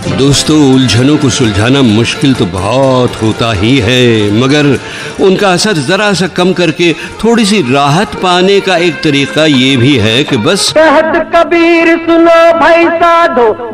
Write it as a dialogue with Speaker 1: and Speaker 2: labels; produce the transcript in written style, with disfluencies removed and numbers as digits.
Speaker 1: दोस्तों, उलझनों को सुलझाना मुश्किल तो बहुत होता ही है, मगर उनका असर जरा सा कम करके थोड़ी सी राहत पाने का एक तरीका ये भी है कि बस
Speaker 2: कहत कबीर सुनो भाई साधो,